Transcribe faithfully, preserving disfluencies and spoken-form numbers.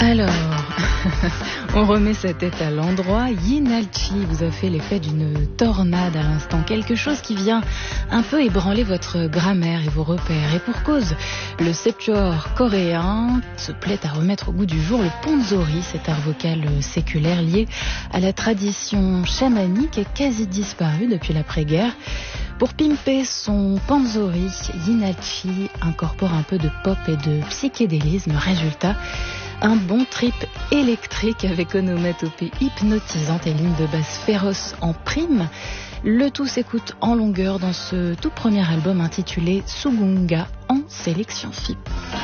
Alors, on remet sa tête à l'endroit. Yinalchi vous a fait l'effet d'une tornade à l'instant. Quelque chose qui vient un peu ébranler votre grammaire et vos repères. Et pour cause, le septuor coréen se plaît à remettre au goût du jour le ponzori, cet art vocal séculaire lié à la tradition chamanique et quasi disparu depuis l'après-guerre. Pour pimper son panzori, Yinalchi incorpore un peu de pop et de psychédélisme. Résultat, un bon trip électrique avec onomatopée hypnotisante et ligne de basse féroce en prime. Le tout s'écoute en longueur dans ce tout premier album intitulé Sugunga en sélection F I P.